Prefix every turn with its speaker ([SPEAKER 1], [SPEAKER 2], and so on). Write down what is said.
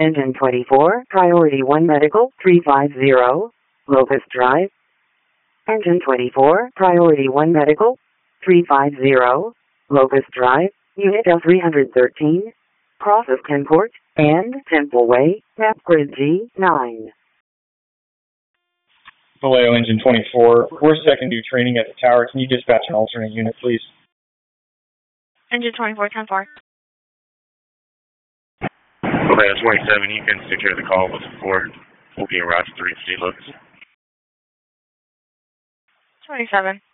[SPEAKER 1] Engine 24, Priority 1 Medical, 350, Locust Drive. Engine 24, Priority 1 Medical, 350, Locust Drive, Unit L313, cross of Kenport and Temple Way, map grid G9.
[SPEAKER 2] Vallejo Engine 24, we're secondary training at the tower. Can you dispatch an alternate unit, please?
[SPEAKER 3] Engine 24, 10-4.
[SPEAKER 4] Vallejo 27, you can secure the call with 4. We'll be around 3 Locust.
[SPEAKER 3] 27.